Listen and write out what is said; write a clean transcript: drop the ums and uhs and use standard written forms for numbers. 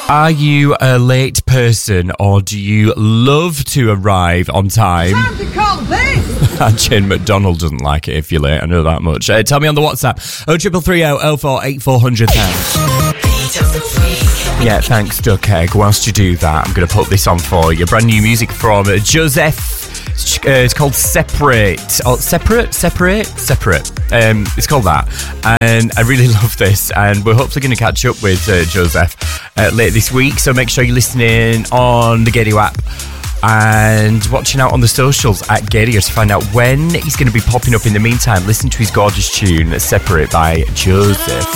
Are you a late person or do you love to arrive on time? Time to call the police! And Jane McDonald doesn't like it if you're late, I know that much. Tell me on the WhatsApp, 0330 048400. Yeah, thanks, Duck Egg. Whilst you do that, I'm going to put this on for you. Brand new music from Joseph. It's called Separate. Oh, Separate. It's called that. And I really love this. And we're hopefully going to catch up with Joseph later this week. So make sure you're listening on the Gadio app and watching out on the socials at Gadio to find out when he's going to be popping up. In the meantime, listen to his gorgeous tune, Separate by Joseph.